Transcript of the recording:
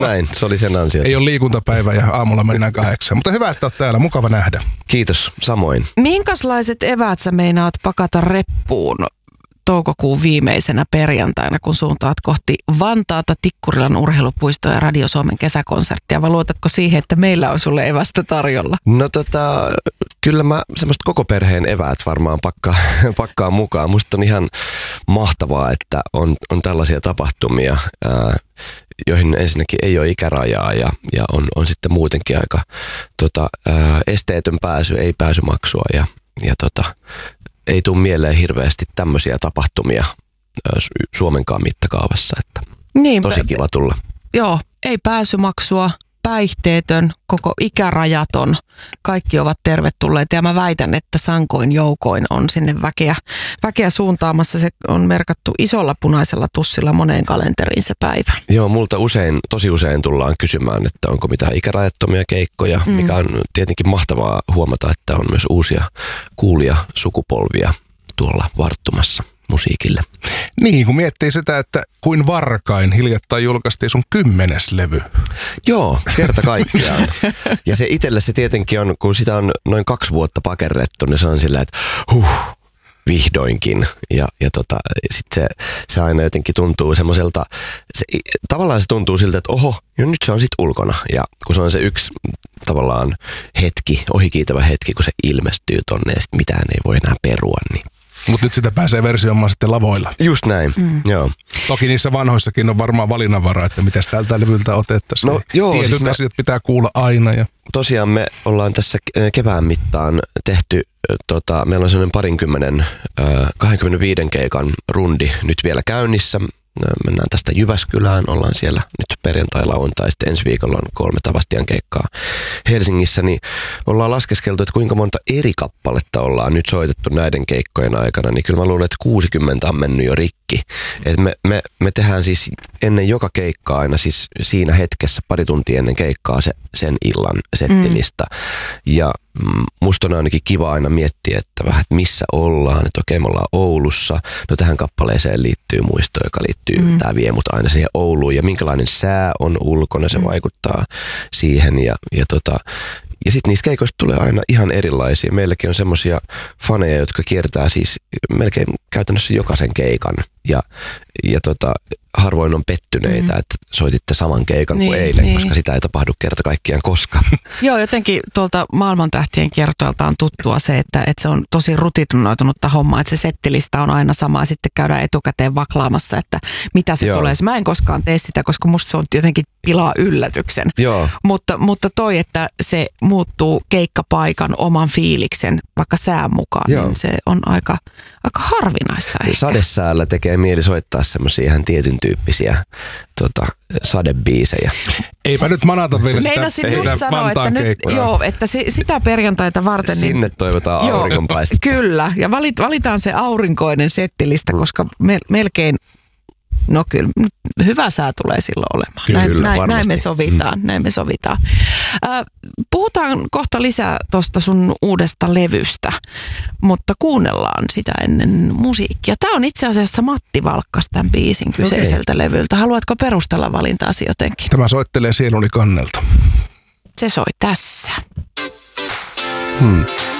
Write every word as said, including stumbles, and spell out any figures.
Näin, se oli sen ansio. Ei ole liikuntapäivä ja aamulla mennään kahdeksan. Mutta hyvä, että olet täällä. Mukava nähdä. Kiitos, samoin. Minkälaiset eväät sä meinaat pakata reppuun toukokuun viimeisenä perjantaina, kun suuntaat kohti Vantaata, Tikkurilan urheilupuistoa ja Radio Suomen kesäkonserttia, vai luotatko siihen, että meillä on sulle evästä tarjolla? No tota, kyllä mä semmoista koko perheen eväät varmaan pakkaa, pakkaan mukaan. Musta on ihan mahtavaa, että on, on tällaisia tapahtumia, ää, joihin ensinnäkin ei ole ikärajaa ja, ja on, on sitten muutenkin aika tota, ää, esteetön pääsy, ei pääsymaksua ja, ja tota, ei tule mieleen hirveästi tämmöisiä tapahtumia Suomenkaan mittakaavassa, että niin, tosi kiva tulla. Joo, ei pääsymaksua, päihteetön, koko ikärajaton, kaikki ovat tervetulleita ja mä väitän, että sankoin joukoin on sinne väkeä, väkeä suuntaamassa. Se on merkattu isolla punaisella tussilla moneen kalenteriin se päivä. Joo, multa usein, tosi usein tullaan kysymään, että onko mitään ikärajattomia keikkoja, mm. mikä on tietenkin mahtavaa huomata, että on myös uusia kuulia sukupolvia tuolla varttumassa musiikille. Niin, kun miettii sitä, että kuin varkain hiljattain julkaistiin sun kymmenes levy. Joo, kerta kaikkiaan. Ja se itselle se tietenkin on, kun sitä on noin kaksi vuotta pakerrettu, niin se on sillä, että huh, vihdoinkin. Ja, ja tota, sitten se, se aina jotenkin tuntuu semmoiselta, se, tavallaan se tuntuu siltä, että oho, jo nyt se on sitten ulkona. Ja kun se on se yksi tavallaan hetki, ohikiitävä hetki, kun se ilmestyy tonne ja sitten mitään ei voi enää perua, niin mutta nyt sitä pääsee versioimaan sitten lavoilla. Just näin, mm. joo. Toki niissä vanhoissakin on varmaan valinnanvara, että mitäs tältä levyltä otettaisiin. No, joo, tietyt siis me, asiat pitää kuulla aina. Ja tosiaan me ollaan tässä kevään mittaan tehty, tota, meillä on sellainen parinkymmenen, kahdenkymmenenviiden keikan rundi nyt vielä käynnissä. Mennään tästä Jyväskylään, ollaan siellä nyt perjantai, lauantai, sitten ensi viikolla on kolme Tavastian keikkaa Helsingissä, niin ollaan laskeskeltu, että kuinka monta eri kappaletta ollaan nyt soitettu näiden keikkojen aikana, niin kyllä mä luulen, että kuusikymmentä on mennyt jo rikki. Et me, me, me tehdään siis ennen joka keikkaa aina siis siinä hetkessä, pari tuntia ennen keikkaa se, sen illan settilista. Mm. Ja musta on ainakin kiva aina miettiä, että vähän, että missä ollaan, että okei, me ollaan Oulussa, no tähän kappaleeseen liittyy muisto, joka liittyy, mm. tää vie mut aina siihen Ouluun, ja minkälainen sää on ulkona, se mm. vaikuttaa siihen, ja, ja tota, ja sitten niistä keikoista tulee aina ihan erilaisia. Meilläkin on semmoisia faneja, jotka kiertää siis melkein käytännössä jokaisen keikan. Ja, ja tota, harvoin on pettyneitä, mm. että soititte saman keikan niin, kuin eilen, niin. koska sitä ei tapahdu kerta kaikkiaan koskaan. Joo, jotenkin tuolta maailmantähtien kiertoilta on tuttua se, että, että se on tosi rutinoitunutta hommaa, että se settilista on aina sama ja sitten käydään etukäteen vaklaamassa, että mitä se Joo. tulee. Mä en koskaan tee sitä, koska musta se on jotenkin pilaa yllätyksen. Joo. Mutta, mutta toi, että se muuttuu keikkapaikan oman fiiliksen vaikka sään mukaan, Joo. niin se on aika, aika harvinaista ehkä. Sadesäällä tekee mieli soittaa semmoisia ihan tietyn tyyppisiä tota, sadebiisejä. Eipä nyt manata vielä sitä. Meinasin just sanoa, että, nyt, joo, että si, sitä perjantaita varten. Sinne niin, toivotaan aurinkonpaistetta. Kyllä, ja valit, valitaan se aurinkoinen settilista, koska me, melkein, no kyllä, hyvä sää tulee silloin olemaan. Kyllä, näin, näin, näin me mm. sovitaan, näin me sovitaan. Äh, puhutaan kohta lisää tuosta sun uudesta levystä, mutta kuunnellaan sitä ennen musiikkia. Tämä on itse asiassa Matti Valkkas tämän biisin kyseiseltä okay. levyltä. Haluatko perustella valintaasi jotenkin? Tämä soittelee Sieluni kannelta. Se soi tässä. Hmm.